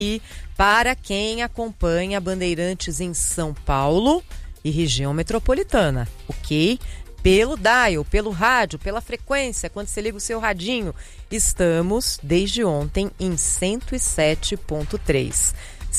E para quem acompanha Bandeirantes em São Paulo e região metropolitana, ok? Pelo dial, pelo rádio, pela frequência, quando você liga o seu radinho, estamos desde ontem em 107.3.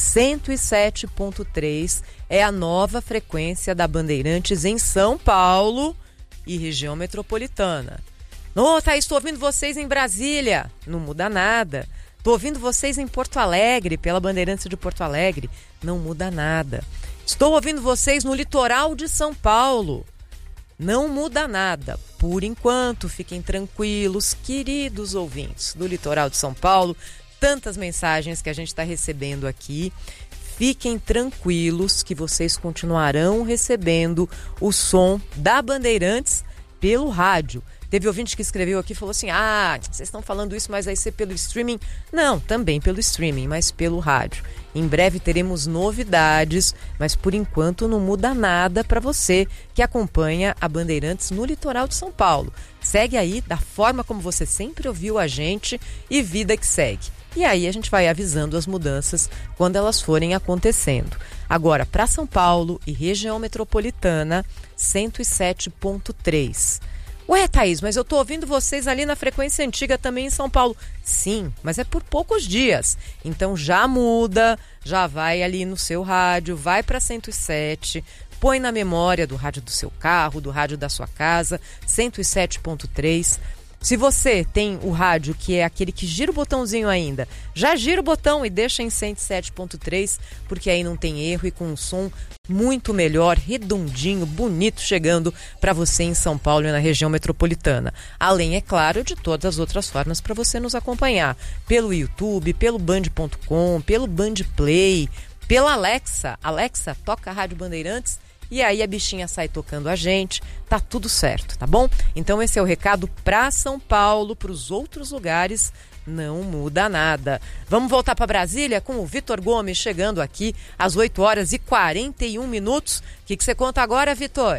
107.3 é a nova frequência da Bandeirantes em São Paulo e região metropolitana. Thaís, estou ouvindo vocês em Brasília. Não muda nada. Estou ouvindo vocês em Porto Alegre, pela Bandeirantes de Porto Alegre. Não muda nada. Estou ouvindo vocês no litoral de São Paulo. Não muda nada. Por enquanto, fiquem tranquilos, queridos ouvintes do litoral de São Paulo. Tantas mensagens que a gente está recebendo aqui. Fiquem tranquilos que vocês continuarão recebendo o som da Bandeirantes pelo rádio. Teve ouvinte que escreveu aqui e falou assim, vocês estão falando isso, mas vai ser pelo streaming? Não, também pelo streaming, mas pelo rádio. Em breve teremos novidades, mas por enquanto não muda nada para você que acompanha a Bandeirantes no litoral de São Paulo. Segue aí da forma como você sempre ouviu a gente e vida que segue. E aí a gente vai avisando as mudanças quando elas forem acontecendo. Agora, para São Paulo e região metropolitana, 107.3. Ué, Thaís, mas eu tô ouvindo vocês ali na frequência antiga também em São Paulo. Sim, mas é por poucos dias. Então já muda, já vai ali no seu rádio, vai para 107, põe na memória do rádio do seu carro, do rádio da sua casa, 107.3. Se você tem o rádio que é aquele que gira o botãozinho ainda, já gira o botão e deixa em 107.3, porque aí não tem erro e com um som muito melhor, redondinho, bonito, chegando para você em São Paulo e na região metropolitana. Além, é claro, de todas as outras formas para você nos acompanhar. Pelo YouTube, pelo Band.com, pelo Band Play, pela Alexa. Alexa, toca a Rádio Bandeirantes. E aí a bichinha sai tocando a gente, tá tudo certo, tá bom? Então esse é o recado para São Paulo, para os outros lugares não muda nada. Vamos voltar para Brasília com o Vitor Gomes chegando aqui às 8h41. O que você conta agora, Vitor?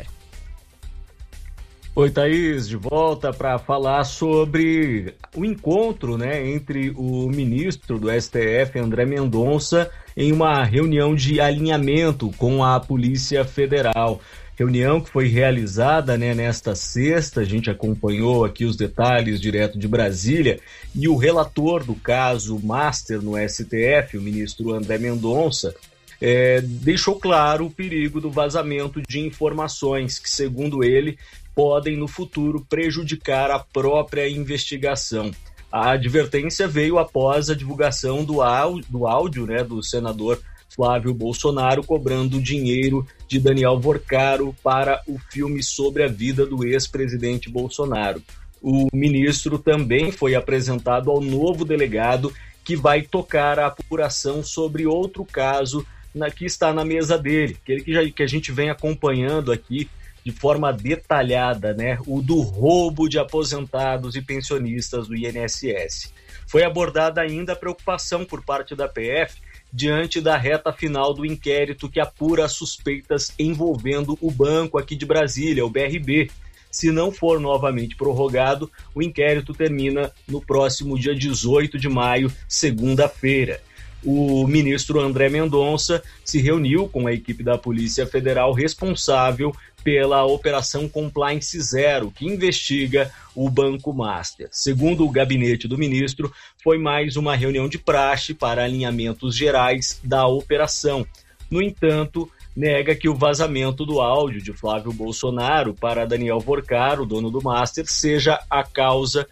Oi, Thaís, de volta para falar sobre o encontro, entre o ministro do STF, André Mendonça, em uma reunião de alinhamento com a Polícia Federal. Reunião que foi realizada nesta sexta, a gente acompanhou aqui os detalhes direto de Brasília, e o relator do caso Master no STF, o ministro André Mendonça, deixou claro o perigo do vazamento de informações que, segundo ele, podem no futuro prejudicar a própria investigação. A advertência veio após a divulgação do áudio do senador Flávio Bolsonaro cobrando dinheiro de Daniel Vorcaro para o filme sobre a vida do ex-presidente Bolsonaro. O ministro também foi apresentado ao novo delegado que vai tocar a apuração sobre outro caso que está na mesa dele, que a gente vem acompanhando aqui de forma detalhada, o do roubo de aposentados e pensionistas do INSS. Foi abordada ainda a preocupação por parte da PF diante da reta final do inquérito que apura as suspeitas envolvendo o banco aqui de Brasília, o BRB. Se não for novamente prorrogado, o inquérito termina no próximo dia 18 de maio, segunda-feira. O ministro André Mendonça se reuniu com a equipe da Polícia Federal responsável pela Operação Compliance Zero, que investiga o Banco Master. Segundo o gabinete do ministro, foi mais uma reunião de praxe para alinhamentos gerais da operação. No entanto, nega que o vazamento do áudio de Flávio Bolsonaro para Daniel Vorcaro, dono do Master, seja a causa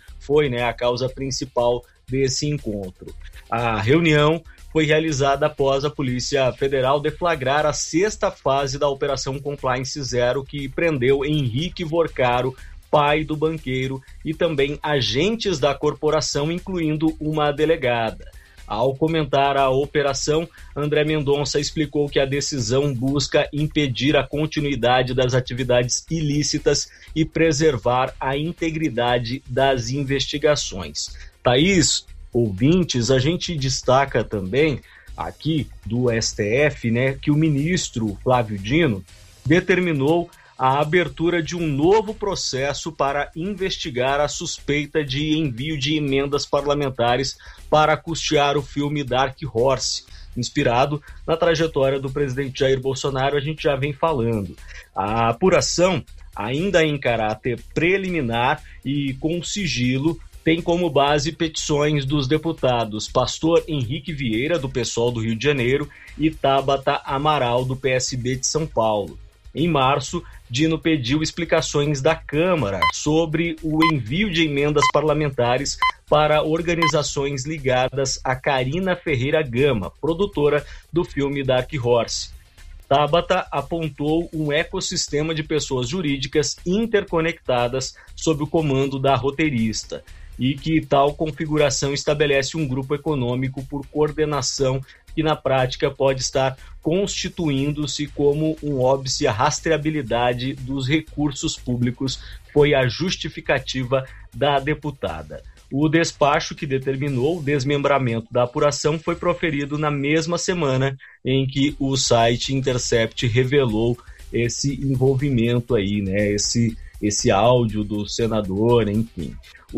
principal desse encontro. A reunião foi realizada após a Polícia Federal deflagrar a sexta fase da Operação Compliance Zero, que prendeu Henrique Vorcaro, pai do banqueiro, e também agentes da corporação, incluindo uma delegada. Ao comentar a operação, André Mendonça explicou que a decisão busca impedir a continuidade das atividades ilícitas e preservar a integridade das investigações. Thaís, ouvintes, a gente destaca também aqui do STF, que o ministro Flávio Dino determinou a abertura de um novo processo para investigar a suspeita de envio de emendas parlamentares para custear o filme Dark Horse, inspirado na trajetória do presidente Jair Bolsonaro. A gente já vem falando. A apuração, ainda em caráter preliminar e com sigilo, tem como base petições dos deputados Pastor Henrique Vieira, do PSOL do Rio de Janeiro, e Tabata Amaral, do PSB de São Paulo. Em março, Dino pediu explicações da Câmara sobre o envio de emendas parlamentares para organizações ligadas a Carina Ferreira Gama, produtora do filme Dark Horse. Tabata apontou um ecossistema de pessoas jurídicas interconectadas sob o comando da roteirista e que tal configuração estabelece um grupo econômico por coordenação que na prática pode estar constituindo-se como um óbice à rastreabilidade dos recursos públicos, foi a justificativa da deputada. O despacho que determinou o desmembramento da apuração foi proferido na mesma semana em que o site Intercept revelou esse envolvimento aí, né? Esse áudio do senador, enfim.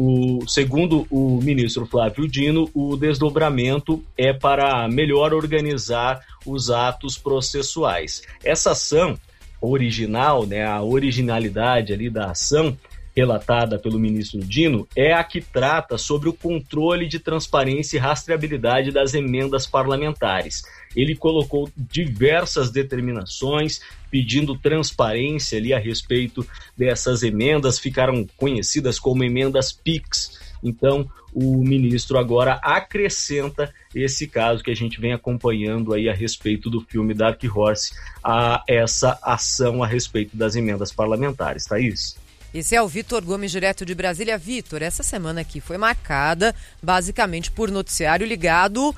Segundo o ministro Flávio Dino, o desdobramento é para melhor organizar os atos processuais. Essa ação original, né, a originalidade ali da ação relatada pelo ministro Dino é a que trata sobre o controle de transparência e rastreabilidade das emendas parlamentares. Ele colocou diversas determinações pedindo transparência ali a respeito dessas emendas, ficaram conhecidas como emendas PIX. Então, o ministro agora acrescenta esse caso que a gente vem acompanhando aí a respeito do filme Dark Horse, a essa ação a respeito das emendas parlamentares. Thaís? Esse é o Vitor Gomes, direto de Brasília. Vitor, essa semana aqui foi marcada basicamente por noticiário ligado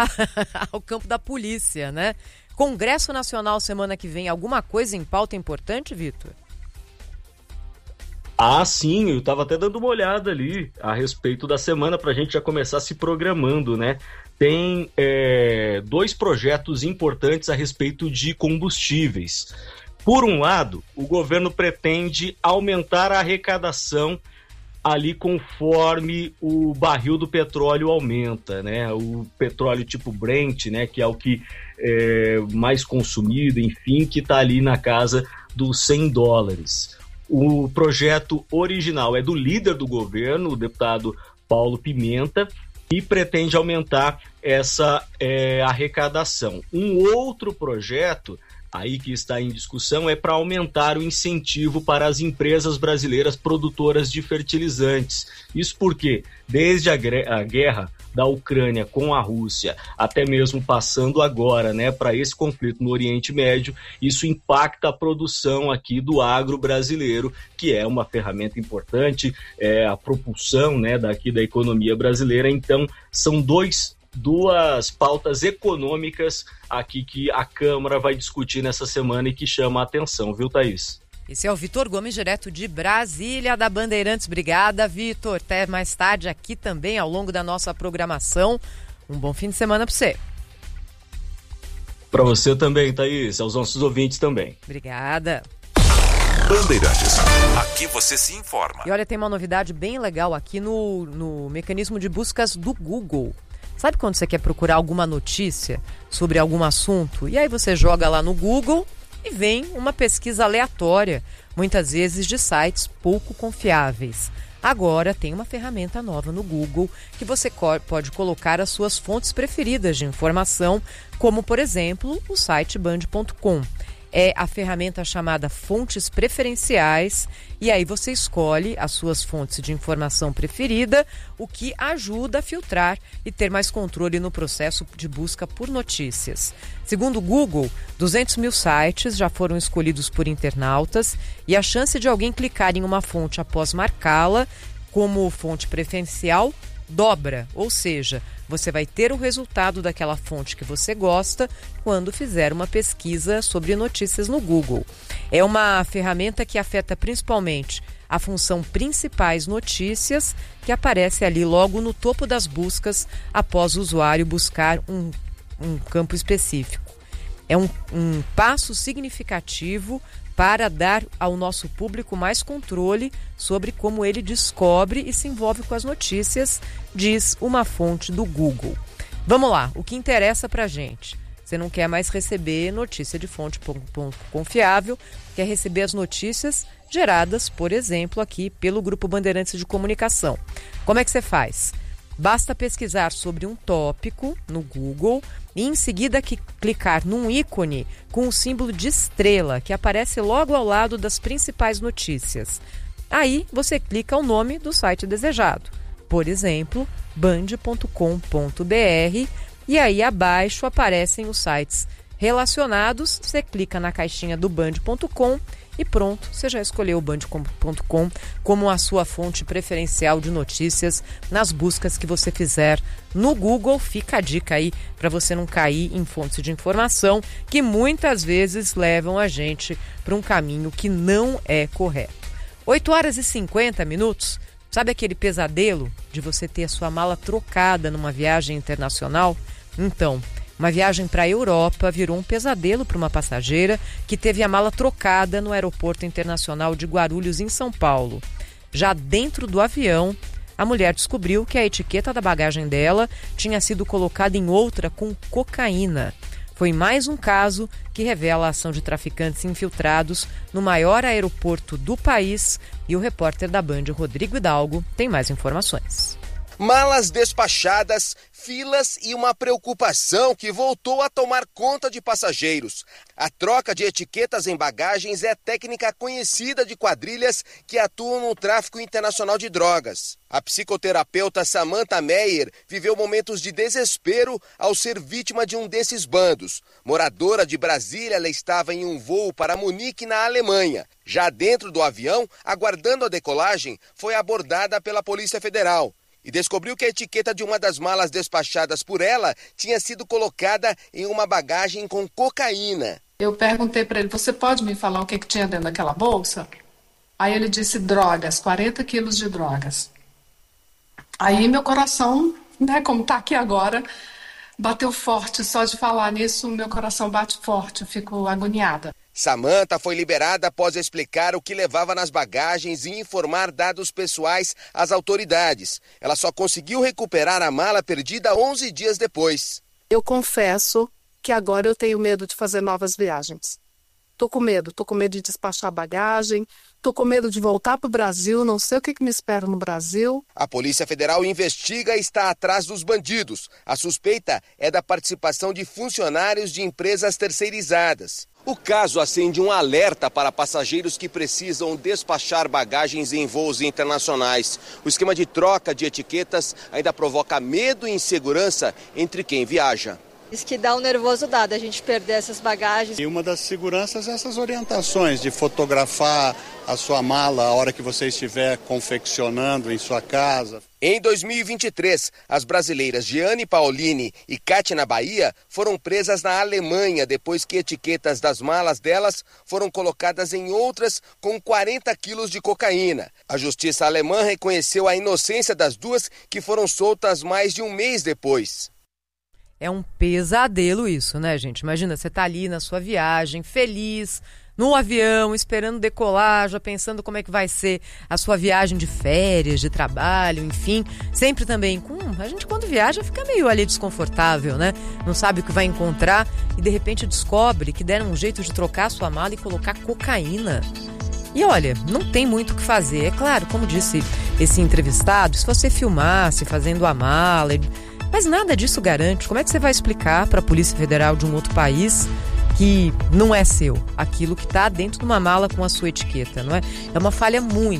ao campo da polícia, né? Congresso Nacional semana que vem, alguma coisa em pauta importante, Vitor? Ah, sim, eu estava até dando uma olhada ali a respeito da semana para a gente já começar se programando, né? Tem 2 projetos importantes a respeito de combustíveis. Por um lado, o governo pretende aumentar a arrecadação ali conforme o barril do petróleo aumenta, né? O petróleo tipo Brent, né? Que é o que é mais consumido, enfim, que está ali na casa dos $100. O projeto original é do líder do governo, o deputado Paulo Pimenta, e pretende aumentar essa arrecadação. Um outro projeto aí que está em discussão é para aumentar o incentivo para as empresas brasileiras produtoras de fertilizantes. Isso porque, desde a guerra da Ucrânia com a Rússia, até mesmo passando agora, né, para esse conflito no Oriente Médio, isso impacta a produção aqui do agro brasileiro, que é uma ferramenta importante, a propulsão, né, daqui da economia brasileira. Então, são duas pautas econômicas aqui que a Câmara vai discutir nessa semana e que chama a atenção, viu, Thaís? Esse é o Vitor Gomes, direto de Brasília, da Bandeirantes. Obrigada, Vitor. Até mais tarde aqui também, ao longo da nossa programação. Um bom fim de semana para você. Para você também, Thaís, aos nossos ouvintes também. Obrigada. Bandeirantes, aqui você se informa. E olha, tem uma novidade bem legal aqui no mecanismo de buscas do Google. Sabe quando você quer procurar alguma notícia sobre algum assunto? E aí você joga lá no Google e vem uma pesquisa aleatória, muitas vezes de sites pouco confiáveis. Agora tem uma ferramenta nova no Google que você pode colocar as suas fontes preferidas de informação, como, por exemplo, o site band.com. É a ferramenta chamada Fontes Preferenciais, e aí você escolhe as suas fontes de informação preferida, o que ajuda a filtrar e ter mais controle no processo de busca por notícias. Segundo o Google, 200 mil sites já foram escolhidos por internautas e a chance de alguém clicar em uma fonte após marcá-la como fonte preferencial dobra, ou seja, você vai ter o resultado daquela fonte que você gosta quando fizer uma pesquisa sobre notícias no Google. É uma ferramenta que afeta principalmente a função Principais Notícias, que aparece ali logo no topo das buscas após o usuário buscar um campo específico. É um passo significativo para dar ao nosso público mais controle sobre como ele descobre e se envolve com as notícias, diz uma fonte do Google. Vamos lá, o que interessa pra gente? Você não quer mais receber notícia de fonte pouco confiável, quer receber as notícias geradas, por exemplo, aqui pelo Grupo Bandeirantes de Comunicação. Como é que você faz? Basta pesquisar sobre um tópico no Google e em seguida clicar num ícone com o símbolo de estrela que aparece logo ao lado das principais notícias. Aí você clica o nome do site desejado, por exemplo, band.com.br, e aí abaixo aparecem os sites relacionados. Você clica na caixinha do band.com e pronto, você já escolheu o band.com como a sua fonte preferencial de notícias nas buscas que você fizer no Google. Fica a dica aí para você não cair em fontes de informação que muitas vezes levam a gente para um caminho que não é correto. 8h50. Sabe aquele pesadelo de você ter a sua mala trocada numa viagem internacional? Então, uma viagem para a Europa virou um pesadelo para uma passageira que teve a mala trocada no Aeroporto Internacional de Guarulhos, em São Paulo. Já dentro do avião, a mulher descobriu que a etiqueta da bagagem dela tinha sido colocada em outra com cocaína. Foi mais um caso que revela a ação de traficantes infiltrados no maior aeroporto do país, e o repórter da Band, Rodrigo Hidalgo, tem mais informações. Malas despachadas, filas e uma preocupação que voltou a tomar conta de passageiros. A troca de etiquetas em bagagens é técnica conhecida de quadrilhas que atuam no tráfico internacional de drogas. A psicoterapeuta Samantha Meyer viveu momentos de desespero ao ser vítima de um desses bandos. Moradora de Brasília, ela estava em um voo para Munique, na Alemanha. Já dentro do avião, aguardando a decolagem, foi abordada pela Polícia Federal e descobriu que a etiqueta de uma das malas despachadas por ela tinha sido colocada em uma bagagem com cocaína. Eu perguntei para ele, você pode me falar o que tinha dentro daquela bolsa? Aí ele disse drogas, 40 quilos de drogas. Aí meu coração, como está aqui agora, bateu forte. Só de falar nisso, meu coração bate forte, eu fico agoniada. Samantha foi liberada após explicar o que levava nas bagagens e informar dados pessoais às autoridades. Ela só conseguiu recuperar a mala perdida 11 dias depois. Eu confesso que agora eu tenho medo de fazer novas viagens. Tô com medo de despachar bagagem, tô com medo de voltar para o Brasil, não sei o que me espera no Brasil. A Polícia Federal investiga e está atrás dos bandidos. A suspeita é da participação de funcionários de empresas terceirizadas. O caso acende um alerta para passageiros que precisam despachar bagagens em voos internacionais. O esquema de troca de etiquetas ainda provoca medo e insegurança entre quem viaja. Isso que dá um nervoso dado, a gente perder essas bagagens. E uma das seguranças é essas orientações de fotografar a sua mala a hora que você estiver confeccionando em sua casa. Em 2023, as brasileiras Giane Paolini e Kátia na Bahia foram presas na Alemanha depois que etiquetas das malas delas foram colocadas em outras com 40 quilos de cocaína. A justiça alemã reconheceu a inocência das duas, que foram soltas mais de um mês depois. É um pesadelo isso, né, gente? Imagina, você tá ali na sua viagem, feliz, no avião, esperando decolar, já pensando como é que vai ser a sua viagem de férias, de trabalho, enfim. Sempre também a gente quando viaja fica meio ali desconfortável, né? Não sabe o que vai encontrar e de repente descobre que deram um jeito de trocar a sua mala e colocar cocaína. E olha, não tem muito o que fazer. É claro, como disse esse entrevistado, se você filmasse fazendo a mala... Mas nada disso garante. Como é que você vai explicar para a Polícia Federal de um outro país que não é seu aquilo que está dentro de uma mala com a sua etiqueta, não é? É uma falha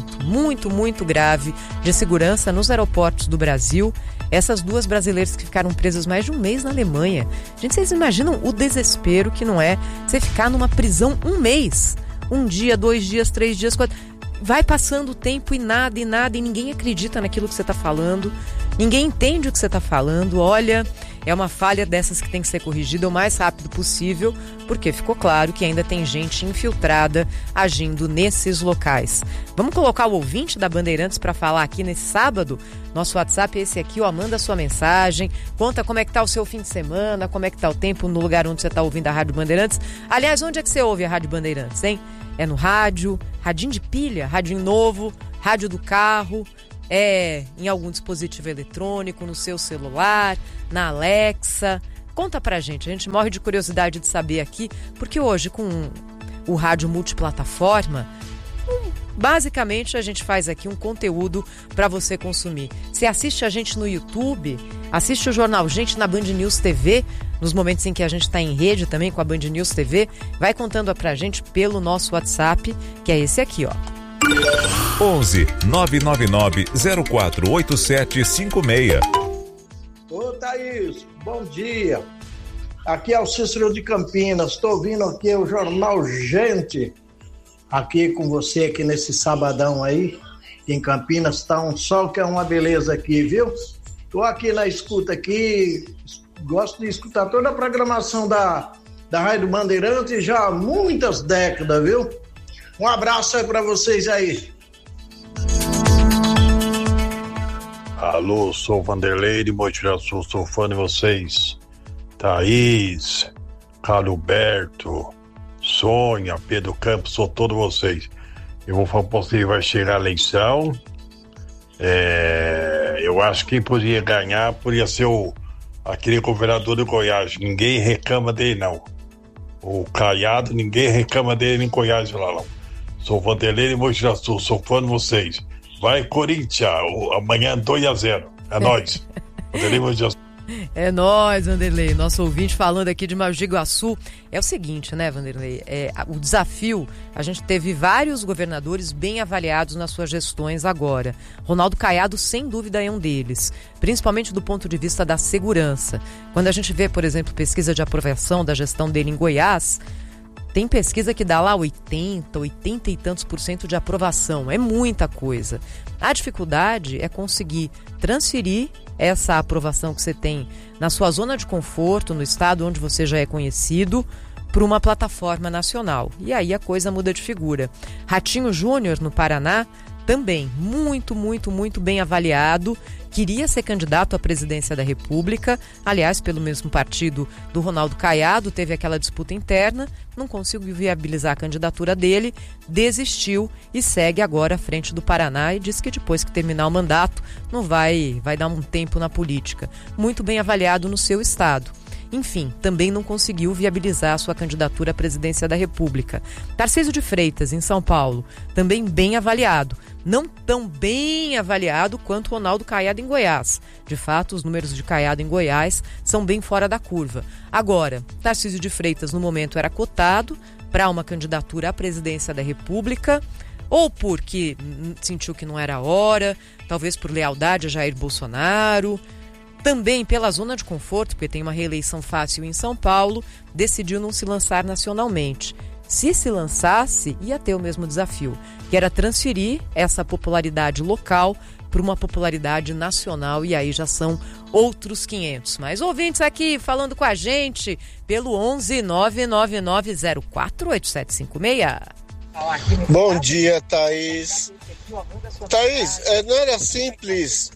muito grave de segurança nos aeroportos do Brasil. Essas duas brasileiras que ficaram presas mais de um mês na Alemanha. Gente, vocês imaginam o desespero que não é você ficar numa prisão um mês? 1 dia, 2 dias, 3 dias, 4... Vai passando o tempo e nada, e ninguém acredita naquilo que você está falando. Ninguém entende o que você está falando. Olha, é uma falha dessas que tem que ser corrigida o mais rápido possível, porque ficou claro que ainda tem gente infiltrada agindo nesses locais. Vamos colocar o ouvinte da Bandeirantes para falar aqui nesse sábado? Nosso WhatsApp é esse aqui, ó, manda sua mensagem, conta como é que tá o seu fim de semana, como é que tá o tempo no lugar onde você tá ouvindo a Rádio Bandeirantes. Aliás, onde é que você ouve a Rádio Bandeirantes, hein? É no rádio, radinho de pilha, radinho novo, rádio do carro, é em algum dispositivo eletrônico, no seu celular, na Alexa. Conta pra gente, a gente morre de curiosidade de saber aqui, porque hoje com o rádio multiplataforma, basicamente a gente faz aqui um conteúdo para você consumir. Você assiste a gente no YouTube, assiste o Jornal Gente na Band News TV, nos momentos em que a gente está em rede também com a Band News TV, vai contando pra gente pelo nosso WhatsApp, que é esse aqui, ó. 11 999 048756. Ô Thaís, bom dia. Aqui é o Cícero de Campinas, estou ouvindo aqui o Jornal Gente, aqui com você aqui nesse sabadão aí, em Campinas, está um sol que é uma beleza aqui, viu? Estou aqui na escuta aqui, gosto de escutar toda a programação da Rádio Bandeirantes já há muitas décadas, viu? Um abraço aí para vocês aí. Alô, sou Vanderlei de Motivação, sou fã de vocês. Thaís, Carloberto, Sônia, Pedro Campos, sou todos vocês. Eu vou falar para você, vai chegar a eleição. Eu acho que quem poderia ganhar poderia ser aquele governador de Goiás. Ninguém reclama dele, não. O Caiado, ninguém reclama dele em Goiás lá, não. Sou Vanderlei de Motivação, sou fã de vocês. Vai, Corinthians, amanhã 2-0. É nóis. Vanderlei Motivação. É nóis, Vanderlei. Nosso ouvinte falando aqui de Mogi Guaçu. É o seguinte, né, Vanderlei? O desafio, a gente teve vários governadores bem avaliados nas suas gestões agora. Ronaldo Caiado, sem dúvida, é um deles. Principalmente do ponto de vista da segurança. Quando a gente vê, por exemplo, pesquisa de aprovação da gestão dele em Goiás, tem pesquisa que dá lá 80 e tantos % de aprovação. É muita coisa. A dificuldade é conseguir transferir essa aprovação que você tem na sua zona de conforto, no estado onde você já é conhecido, para uma plataforma nacional. E aí a coisa muda de figura. Ratinho Júnior, no Paraná, também muito bem avaliado. Queria ser candidato à presidência da República, aliás, pelo mesmo partido do Ronaldo Caiado, teve aquela disputa interna, não conseguiu viabilizar a candidatura dele, desistiu e segue agora à frente do Paraná e diz que depois que terminar o mandato não vai dar um tempo na política. Muito bem avaliado no seu estado. Enfim, também não conseguiu viabilizar a sua candidatura à presidência da República. Tarcísio de Freitas, em São Paulo, também bem avaliado. Não tão bem avaliado quanto Ronaldo Caiado em Goiás. De fato, os números de Caiado em Goiás são bem fora da curva. Agora, Tarcísio de Freitas, no momento, era cotado para uma candidatura à presidência da República, ou porque sentiu que não era a hora, talvez por lealdade a Jair Bolsonaro. Também pela zona de conforto, porque tem uma reeleição fácil em São Paulo, decidiu não se lançar nacionalmente. Se lançasse, ia ter o mesmo desafio, que era transferir essa popularidade local para uma popularidade nacional, e aí já são outros 500. Mas ouvintes aqui falando com a gente pelo 11 999048756. Bom dia, Thaís. Thaís, não era simples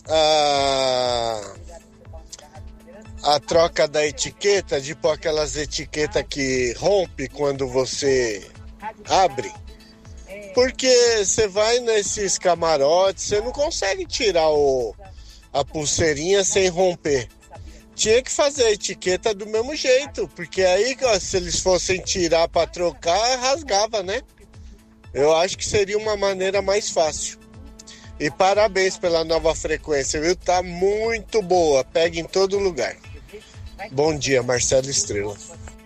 a troca da etiqueta, de pôr aquelas etiquetas que rompe quando você abre? Porque você vai nesses camarotes, você não consegue tirar a pulseirinha sem romper. Tinha que fazer a etiqueta do mesmo jeito, porque aí se eles fossem tirar para trocar, rasgava, né? Eu acho que seria uma maneira mais fácil. E parabéns pela nova frequência, viu? Tá muito boa, pega em todo lugar. Bom dia, Marcelo Estrela.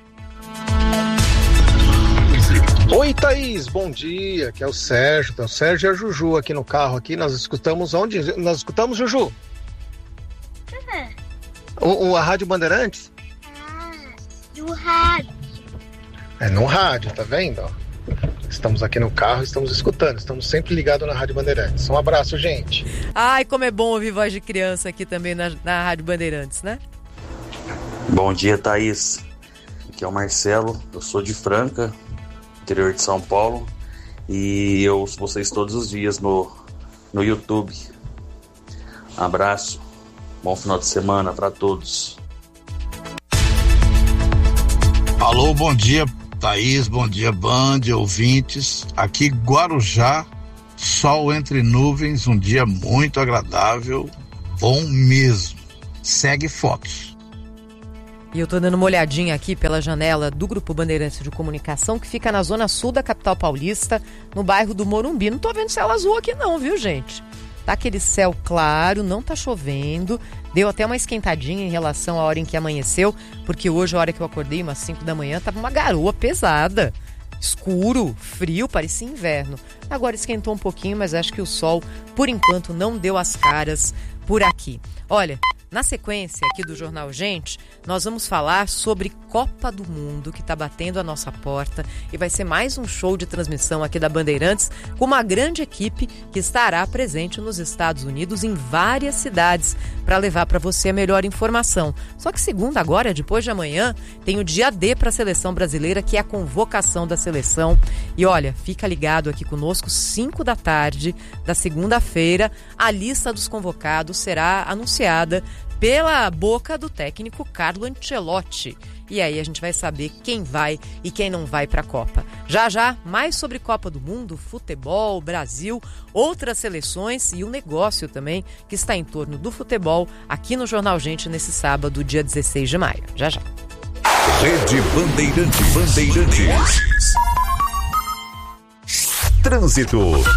Oi, Thaís, bom dia, aqui é o Sérgio. Então, o Sérgio e a Juju aqui no carro. Aqui nós escutamos onde? Nós escutamos, Juju? A Rádio Bandeirantes? No rádio. É no rádio, tá vendo? Estamos aqui no carro, estamos escutando, estamos sempre ligados na Rádio Bandeirantes. Um abraço, gente. Ai, como é bom ouvir voz de criança aqui também na Rádio Bandeirantes, né? Bom dia, Thaís. Aqui é o Marcelo, eu sou de Franca, interior de São Paulo, e eu ouço vocês todos os dias no YouTube. Abraço, bom final de semana para todos. Alô, bom dia, Thaís, bom dia, Band, ouvintes. Aqui Guarujá, sol entre nuvens, um dia muito agradável, bom mesmo. Segue fotos. E eu tô dando uma olhadinha aqui pela janela do Grupo Bandeirantes de Comunicação, que fica na zona sul da capital paulista, no bairro do Morumbi. Não tô vendo céu azul aqui não, viu, gente? Tá aquele céu claro, não tá chovendo. Deu até uma esquentadinha em relação à hora em que amanheceu, porque hoje, a hora que eu acordei, umas 5 da manhã, tava uma garoa pesada. Escuro, frio, parecia inverno. Agora esquentou um pouquinho, mas acho que o sol, por enquanto, não deu as caras por aqui. Olha, na sequência aqui do Jornal Gente, nós vamos falar sobre Copa do Mundo, que está batendo a nossa porta, e vai ser mais um show de transmissão aqui da Bandeirantes, com uma grande equipe que estará presente nos Estados Unidos, em várias cidades, para levar para você a melhor informação. Só que segunda agora, depois de amanhã, tem o dia D para a seleção brasileira, que é a convocação da seleção. E olha, fica ligado aqui conosco, 5 da tarde da segunda-feira, a lista dos convocados será anunciada pela boca do técnico Carlo Ancelotti. E aí a gente vai saber quem vai e quem não vai para a Copa. Já já, mais sobre Copa do Mundo, futebol, Brasil, outras seleções e o negócio também que está em torno do futebol aqui no Jornal Gente nesse sábado, dia 16 de maio. Já já. Rede Bandeirantes. Trânsito.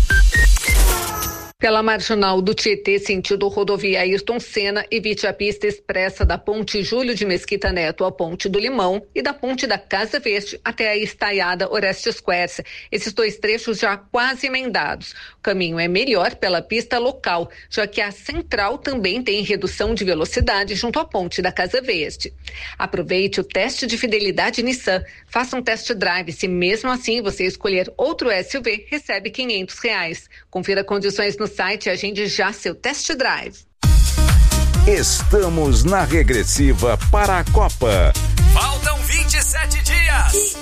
Pela marginal do Tietê, sentido rodovia Ayrton Senna, evite a pista expressa da ponte Júlio de Mesquita Neto à ponte do Limão e da ponte da Casa Verde até a estaiada Orestes Quercia. Esses 2 trechos já quase emendados. O caminho é melhor pela pista local, já que a central também tem redução de velocidade junto à ponte da Casa Verde. Aproveite o teste de fidelidade Nissan. Faça um test drive. Se mesmo assim você escolher outro SUV, recebe R$500. Confira condições no site e agende já seu test drive. Estamos na regressiva para a Copa. Faltam 27 dias.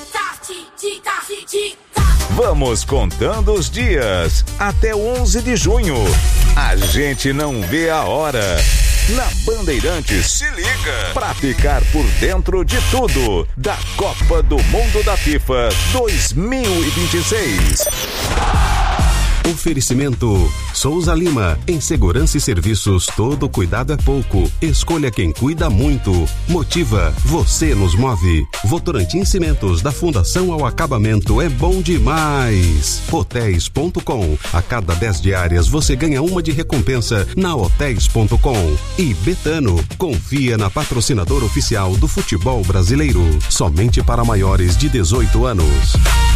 Vamos contando os dias até 11 de junho. A gente não vê a hora. Na Bandeirantes, se liga pra ficar por dentro de tudo da Copa do Mundo da FIFA 2026. Oferecimento Souza Lima, em segurança e serviços, todo cuidado é pouco. Escolha quem cuida muito. Motiva, você nos move. Votorantim Cimentos, da Fundação ao Acabamento, é bom demais. Hotéis.com, a cada 10 diárias você ganha uma de recompensa na Hotéis.com. E Betano, confia na patrocinadora oficial do futebol brasileiro, somente para maiores de 18 anos.